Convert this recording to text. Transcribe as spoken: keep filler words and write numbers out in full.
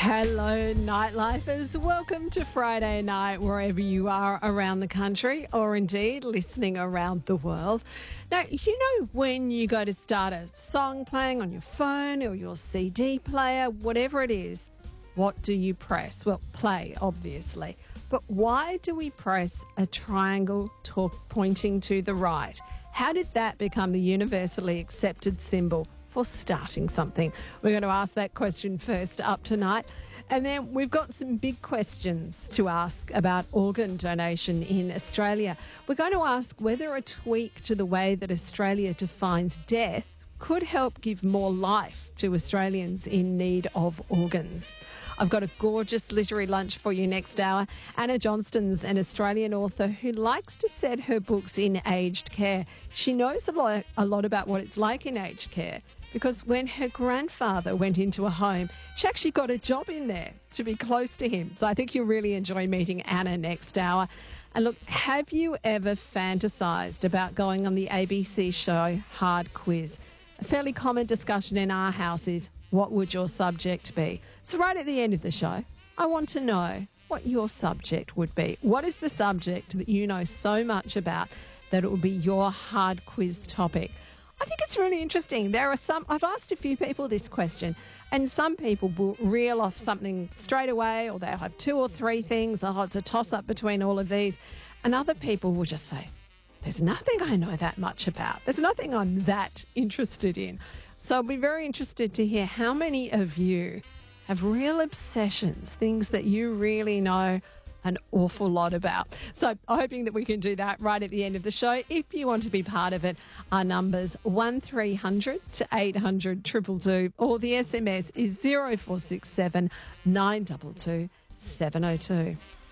Hello, nightlifers. Welcome to Friday night, wherever you are around the country or indeed listening around the world. Now, you know when you go to start a song playing on your phone or your C D player, whatever it is, what do you press? Well, play, obviously. But why do we press a triangle talk pointing to the right? How did that become the universally accepted symbol for starting something? We're going to ask that question first up tonight. And then we've got some big questions to ask about organ donation in Australia. We're going to ask whether a tweak to the way that Australia defines death could help give more life to Australians in need of organs. I've got a gorgeous literary lunch for you next hour. Anna Johnston's an Australian author who likes to set her books in aged care. She knows a lot, a lot about what it's like in aged care because when her grandfather went into a home, she actually got a job in there to be close to him. So I think you'll really enjoy meeting Anna next hour. And look, have you ever fantasised about going on the A B C show Hard Quiz? A fairly common discussion in our house is, what would your subject be? So right at the end of the show, I want to know what your subject would be. What is the subject that you know so much about that it will be your hard quiz topic? I think it's really interesting. There are some, I've asked a few people this question, and some people will reel off something straight away, or they'll have two or three things. Oh, it's a toss-up between all of these. And other people will just say, there's nothing I know that much about. There's nothing I'm that interested in. So I'll be very interested to hear how many of you have real obsessions, things that you really know an awful lot about. So hoping that we can do that right at the end of the show. If you want to be part of it, our number's one three hundred to eight hundred two two two, or the S M S is zero four six seven nine two two seven zero two.